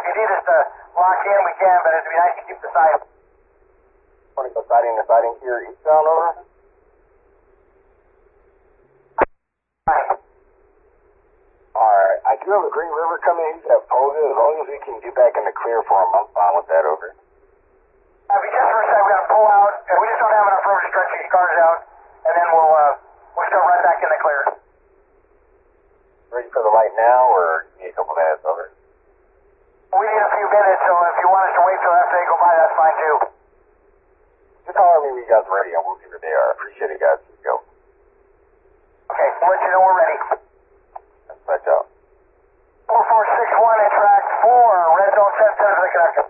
you need us to lock in, we can, but it'd be nice to keep the side. Want to go siding to siding here, eastbound, over? Alright, I do have a Green River coming in at Poga. As long as we can get back in the clear for him, I'm fine with that, over. If you just for a second, we gotta pull out, and we just don't have enough room to stretch these cars out, and then we'll start right back in the clear. Ready for the light now, or need a couple minutes, over? We need a few minutes, so if you want us to wait till after they go by, that's fine too. Just holler me when you guys are ready, and we'll see where they are. Appreciate it, guys. Let's go. Okay, we'll let you know we're ready. That's my job. 4461 in track 4, red zone set center to the connector.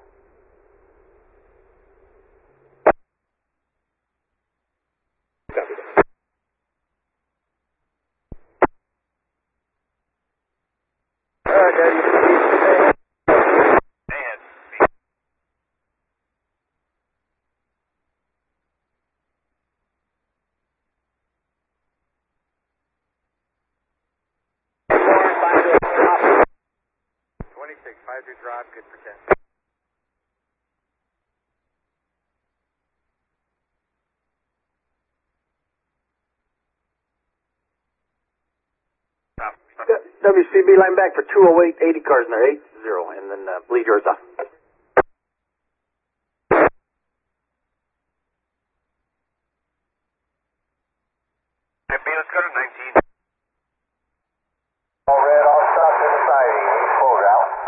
Drop, good for 10. Stop. WCB line back for 208, 80 cars in there, 80, and then bleed yours off. Let's go to 19. All red, all stop to the siding. Full route.